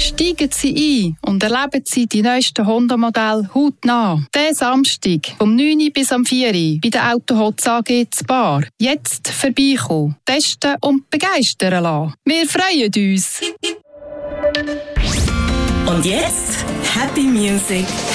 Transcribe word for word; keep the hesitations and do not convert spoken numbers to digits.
Steigen Sie ein und erleben Sie die neuesten Honda-Modelle hautnah. Diesen Samstag vom neun Uhr bis am vier Uhr bei der Autohotz A G zu Bar. Jetzt vorbeikommen, testen und begeistern lassen. Wir freuen uns. Und jetzt Happy Music,